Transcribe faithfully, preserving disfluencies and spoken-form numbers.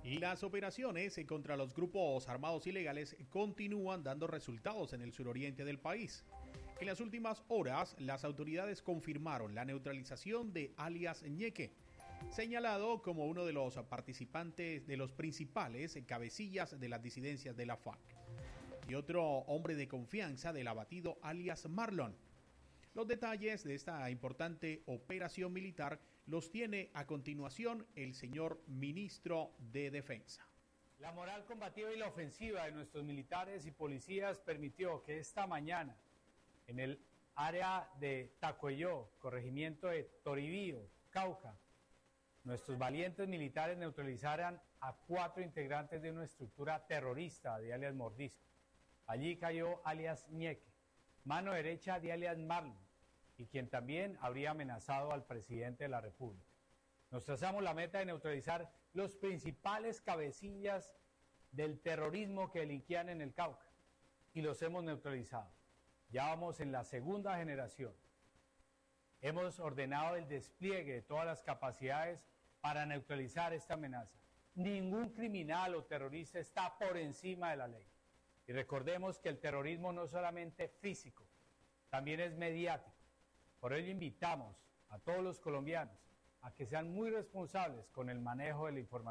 Las operaciones contra los grupos armados ilegales continúan dando resultados en el suroriente del país. En las últimas horas, las autoridades confirmaron la neutralización de alias Ñeque, señalado como uno de los participantes de los principales cabecillas de las disidencias de la F A R C, y otro hombre de confianza del abatido alias Marlon. Los detalles de esta importante operación militar los tiene a continuación el señor ministro de Defensa. La moral combativa y la ofensiva de nuestros militares y policías permitió que esta mañana, en el área de Tacuelló, corregimiento de Toribío, Cauca, nuestros valientes militares neutralizaran a cuatro integrantes de una estructura terrorista de alias Mordisco. Allí cayó alias Ñeque, mano derecha de alias Marlon, y quien también habría amenazado al presidente de la República. Nos trazamos la meta de neutralizar los principales cabecillas del terrorismo que delinquían en el Cauca, y los hemos neutralizado. Ya vamos en la segunda generación. Hemos ordenado el despliegue de todas las capacidades para neutralizar esta amenaza. Ningún criminal o terrorista está por encima de la ley. Y recordemos que el terrorismo no es solamente físico, también es mediático. Por ello invitamos a todos los colombianos a que sean muy responsables con el manejo de la información.